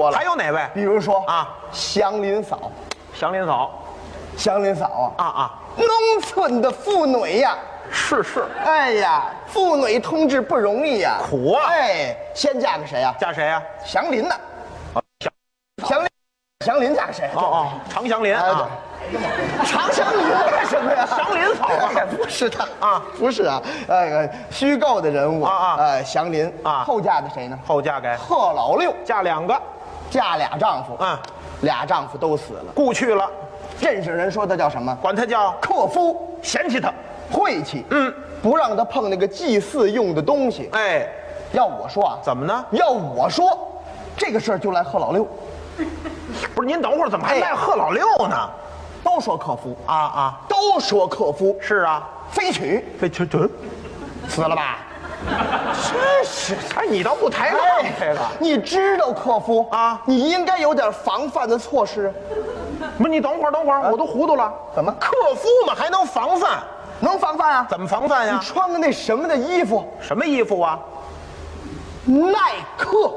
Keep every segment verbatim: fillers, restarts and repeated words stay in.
多了。 还有哪位？ 比如说啊， 祥林嫂， 祥林嫂， 祥林嫂啊啊啊， 农村的妇女呀。 是是， 哎呀，妇女同志不容易呀， 苦啊！ 哎，先嫁给谁呀？ 嫁谁呀？ 祥林呐， 祥祥林，祥林嫁给谁？ 哦哦，常祥林啊， 常祥林干什么呀？ 祥林嫂啊， 不是他啊， 不是啊，那个虚构的人物啊啊， 呃，祥林啊， 后嫁的谁呢？ 后嫁给贺老六， 嫁两个， 嫁俩丈夫， 嗯， 俩丈夫都死了， 故去了， 认识人说他叫什么？ 管他叫克夫， 嫌弃他， 晦气， 嗯， 不让他碰那个祭祀用的东西。 哎， 要我说啊， 怎么呢？ 要我说，这个事儿就赖贺老六。 不是您等会儿，怎么还赖贺老六呢？ 都说克夫啊啊， 都说克夫， 是啊， 非娶， 非娶娶， 死了吧？真是， 哎，你倒不抬杠这个， 你知道克夫啊， 你应该有点防范的措施。 不是你等会儿，等会儿，我都糊涂了。 怎么克夫嘛还能防范？ 能防范啊？ 怎么防范呀？ 你穿个那什么的衣服， 什么衣服啊？ 耐克。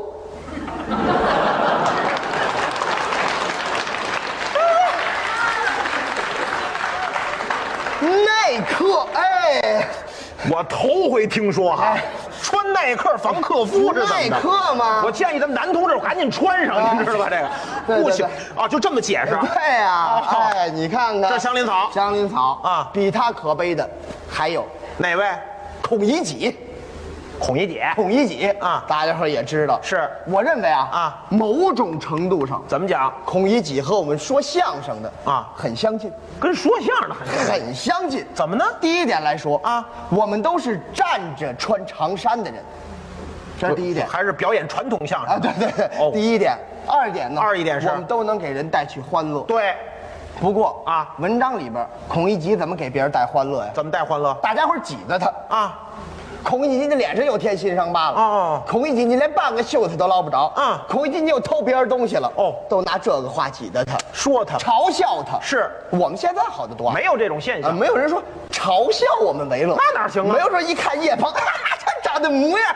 耐克，哎， 我头回听说哈， 哎穿耐克防克夫是怎么的？ 耐克吗？ 我建议咱们男同志赶紧穿上，您知道吧？这个对对不行对啊，就这么解释。 对呀， 哦哎，你看看， 这祥林嫂祥林嫂啊比他可悲的还有哪位？ 孔乙己。 孔乙己。 孔乙己啊大家伙也知道， 是我认为啊啊， 某种程度上， 怎么讲？ 孔乙己和我们说相声的啊很相近， 跟说相声的很像。 很相近。 怎么呢？ 第一点来说啊， 我们都是站着穿长衫的人，这是第一点还是表演传统相声啊。对对对， 哦第一点。二点呢？ 二一点是我们都能给人带去欢乐。 对， 不过啊， 文章里边孔乙己怎么给别人带欢乐呀？ 怎么带欢乐大家伙儿挤着他啊？ 孔乙己你脸上又添新伤疤了。 哦孔乙己你连半个袖子都捞不着。 嗯孔乙己你又偷别人东西了。 哦都拿这个话挤着他， 说他嘲笑他。 是我们现在好得多， 没有这种现啊， 象。 没有人说嘲笑我们为乐， 那哪行啊没有说一看叶鹏，他长得模样，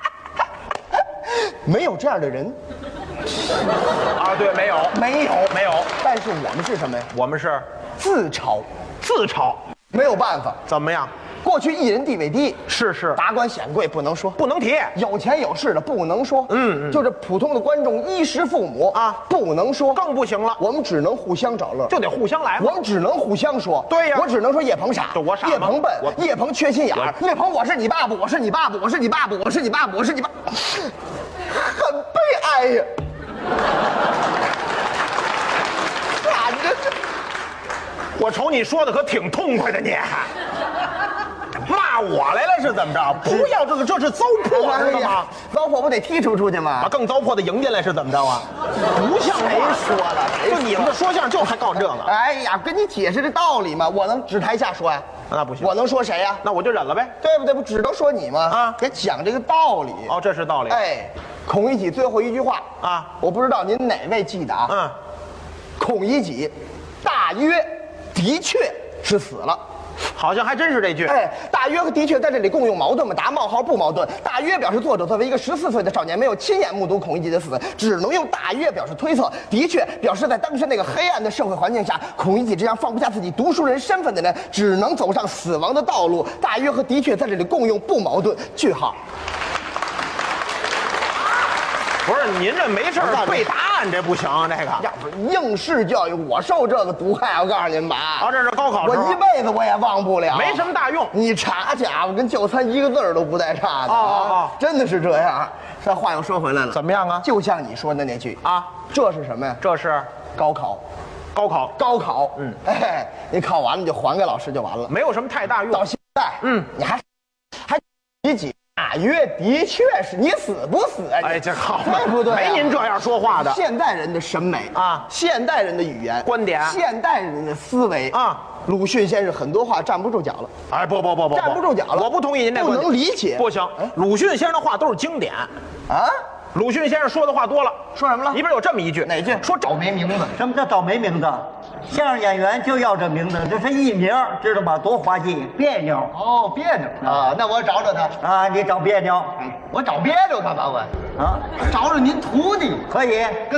没有这样的人， 啊，对，没有， 没有没有。 但是我们是什么呀？ 我们是自嘲， 自嘲， 没有办法。 怎么样？ 过去艺人地位低， 是是， 达官显贵不能说， 不能提。 有钱有势的不能说， 嗯嗯就是普通的观众衣食父母啊不能说， 更不行了， 我们只能互相找乐， 就得互相来嘛。 我们只能互相说。 对呀我只能说叶鹏傻， 就我傻吗叶鹏笨我， 叶鹏缺心眼儿，叶鹏我是你爸爸，我是你爸爸，我是你爸爸，我是你爸爸，我是你爸，很悲哀呀。看着这， 我瞅你说的可挺痛快的，你骂我来了是怎么着？不要这个，这是糟粕，知道吗？ 糟粕不得踢出出去吗把？更糟粕的迎进来是怎么着啊？不像谁说了？谁就你们这说相声就还告这个？ 哎呀，跟你解释这道理嘛，我能指台下说呀？ 那不行， 我能说谁呀？ 那我就忍了呗。 对不对？不只能说你吗？ 啊给讲这个道理。 哦，这是道理。 哎，孔乙己最后一句话啊， 我不知道您哪位记得啊？ 嗯， 孔乙己大约的确是死了。 好像还真是这句。 哎，大约和的确在这里共用矛盾吗？答冒号不矛盾。大约表示作者作为一个十四岁的少年，没有亲眼目睹孔乙己的死，只能用大约表示推测。的确表示在当时那个黑暗的社会环境下，孔乙己这样放不下自己读书人身份的人，只能走上死亡的道路。大约和的确在这里共用不矛盾。句号。 不是您这没事儿背答案，这不行，这个。 要不是应试教育，我受这个毒害，我告诉您吧。 啊，这是高考时候， 我一辈子我也忘不了， 没什么大用。 你查去啊，我跟就餐一个字儿都不带差的。 哦哦哦， 真的是这样。这话又说回来了， 怎么样啊？ 就像你说的那句啊， 这是什么呀？ 这是高考， 高考， 高考。 嗯， 哎，你考完了你就还给老师就完了。 没有什么太大用。 到现在， 嗯， 你还还你几大约的确是你死不死啊？ 哎，这好， 对不对啊？ 没您这样说话的。 现代人的审美啊， 现代人的语言观点， 现代人的思维啊， 鲁迅先生很多话站不住脚了。 哎，不不不不， 站不住脚了， 我不同意您这不观点， 能理解。 不行，鲁迅先生的话都是经典啊。 鲁迅先生说的话多了， 说什么了？ 里边有这么一句， 哪句？ 说找没名字。 什么叫找没名字？相声演员就要这名字，这是艺名，知道吗？多滑稽，别扭。 哦，别扭啊！那我找找他啊！你找别扭， 我找别扭干嘛我？ 啊， 找找您徒弟可以。